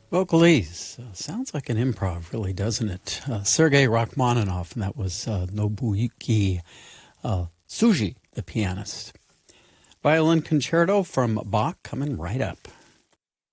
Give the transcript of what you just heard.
Vocalese. Sounds like an improv, really, doesn't it? Sergei Rachmaninoff, and that was Nobuyuki Tsuji, the pianist. Violin concerto from Bach coming right up.